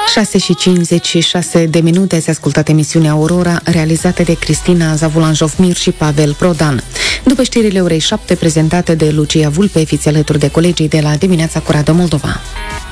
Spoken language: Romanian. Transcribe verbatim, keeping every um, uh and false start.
șase și cincizeci și șase de minute ați ascultat emisiunea Aurora, realizată de Cristina Zavulan-Jofmir și Pavel Prodan. După știrile orei șapte, prezentate de Lucia Vulpe, fiți alături de colegii de la Dimineața cu Radio Moldova.